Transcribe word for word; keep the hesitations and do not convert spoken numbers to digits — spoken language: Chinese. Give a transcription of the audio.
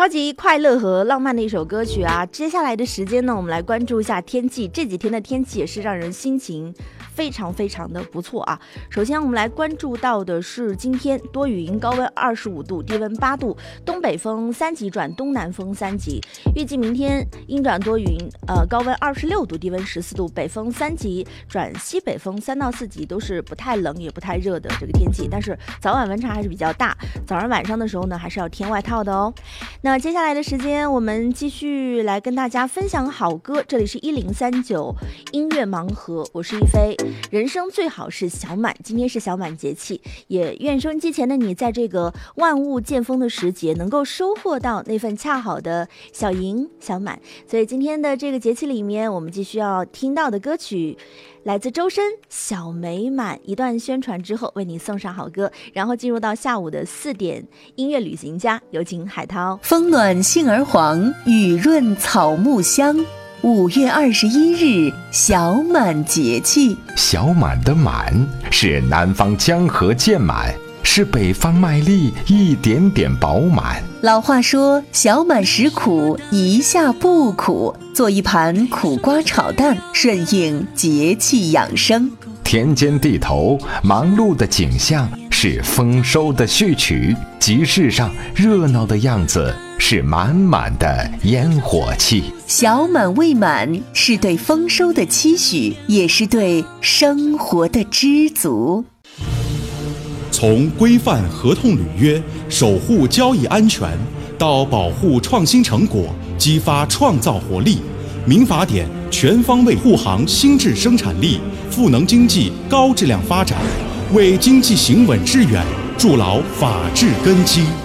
超级快乐和浪漫的一首歌曲啊！接下来的时间呢，我们来关注一下天气。这几天的天气也是让人心情非常非常的不错啊。首先我们来关注到的是今天多云，高温二十五度，低温八度，东北风三级转东南风三级。预计明天阴转多云，呃，高温二十六度，低温十四度，北风三级转西北风三到四级，都是不太冷也不太热的这个天气。但是早晚温差还是比较大，早上晚上的时候呢，还是要添外套的哦。那接下来的时间，我们继续来跟大家分享好歌。这里是一零三九音乐盲盒，我是一飞。人生最好是小满，今天是小满节气，也愿收音机前的你，在这个万物渐丰的时节，能够收获到那份恰好的小盈小满。所以今天的这个节气里面，我们继续要听到的歌曲，来自周深《小美满》。一段宣传之后，为你送上好歌，然后进入到下午的四点，音乐旅行家，有请海涛。 风暖杏儿黄，雨润草木香。五月二十一日，小满节气。 小满的满是南方江河渐满，是北方麦粒一点点饱满。 老话说，小满时苦，一下不苦。做一盘苦瓜炒蛋，顺应节气养生。 田间地头忙碌的景象是丰收的序曲，集市上热闹的样子是满满的烟火气。 小满未满是对丰收的期许，也是对生活的知足。 从规范合同履约、守护交易安全，到保护创新成果、激发创造活力，民法典全方位护航新质生产力，赋能经济高质量发展，为经济行稳致远筑牢法治根基。